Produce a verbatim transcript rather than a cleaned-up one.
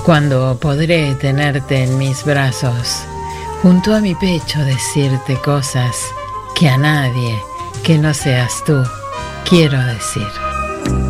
Cuando podré tenerte en mis brazos, junto a mi pecho decirte cosas que a nadie que no seas tú quiero decir.